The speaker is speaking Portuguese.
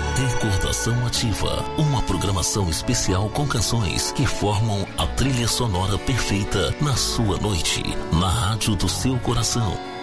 Recordação Ativa, uma programação especial com canções que formam a trilha sonora perfeita na sua noite, na rádio do seu coração.